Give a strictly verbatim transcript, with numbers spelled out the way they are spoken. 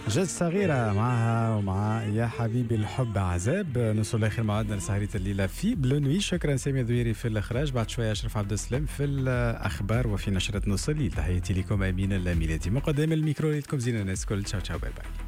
جد صغيرة معها ومع يا حبيبي الحب عذاب. نوصل لاخر موعدنا لسهرية الليلة في بلو نوي. شكرا سامي ذويري في الاخراج، بعد شوية اشرف عبد السلام في الاخبار وفي نشرة نص الليل. تحياتي لكم امين اللاميلاتي، مقدم الميكرو لكم زين الناس كل. تشاو تشاو باي باي.